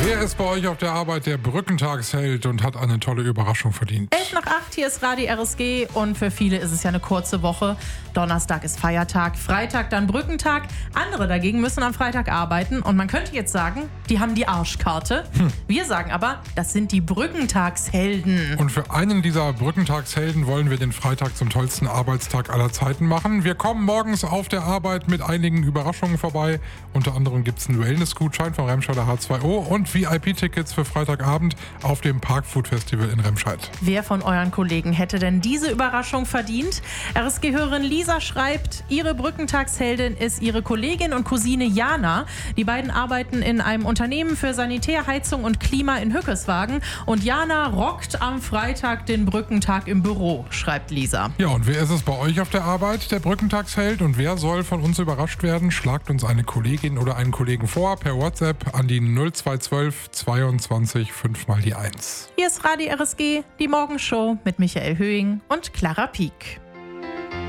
Wer ist bei euch auf der Arbeit der Brückentagsheld und hat eine tolle Überraschung verdient? 7:11, hier ist Radio RSG und für viele ist es ja eine kurze Woche. Donnerstag ist Feiertag, Freitag dann Brückentag. Andere dagegen müssen am Freitag arbeiten und man könnte jetzt sagen, die haben die Arschkarte. Wir sagen aber, das sind die Brückentagshelden. Und für einen dieser Brückentagshelden wollen wir den Freitag zum tollsten Arbeitstag aller Zeiten machen. Wir kommen morgens auf der Arbeit mit einigen Überraschungen vorbei. Unter anderem gibt es einen Wellness-Gutschein vom Remscheider H2O und VIP-Tickets für Freitagabend auf dem Parkfood Festival in Remscheid. Wer von euren Kollegen hätte denn diese Überraschung verdient? RSG-Hörerin Lisa schreibt, ihre Brückentagsheldin ist ihre Kollegin und Cousine Jana. Die beiden arbeiten in einem Unternehmen für Sanitär, Heizung und Klima in Hückeswagen. Und Jana rockt am Freitag den Brückentag im Büro, schreibt Lisa. Ja, und wer ist es bei euch auf der Arbeit, der Brückentagsheld? Und wer soll von uns überrascht werden? Schlagt uns eine Kollegin oder einen Kollegen vor per WhatsApp an die 0212 22 5 mal die 1. Hier ist Radio RSG, die Morgenshow mit Michael Höhing und Clara Pieck.